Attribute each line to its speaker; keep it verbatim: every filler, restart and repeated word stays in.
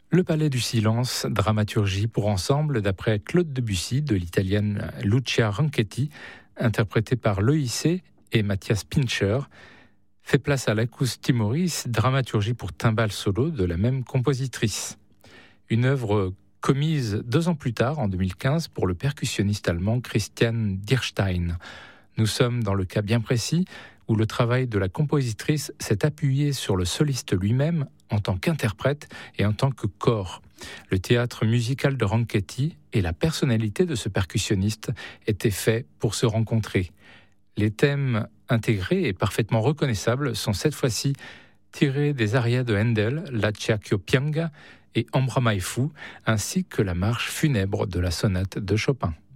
Speaker 1: Le Palais du Silence, dramaturgie pour ensemble d'après Claude Debussy de l'italienne Lucia Ronchetti, interprétée par l'E I C et Matthias Pincher, fait place à Lacus Timoris, dramaturgie pour timbales solo de la même compositrice. Une œuvre commise deux ans plus tard, en deux mille quinze, pour le percussionniste allemand Christian Dierstein. Nous sommes dans le cas bien précis où le travail de la compositrice s'est appuyé sur le soliste lui-même en tant qu'interprète et en tant que corps. Le théâtre musical de Ronchetti et la personnalité de ce percussionniste étaient faits pour se rencontrer. Les thèmes intégrés et parfaitement reconnaissables sont cette fois-ci tirés des arias de Handel, la Cerchio Pianga et Ambra Mai Fu, ainsi que la marche funèbre de la sonate de Chopin.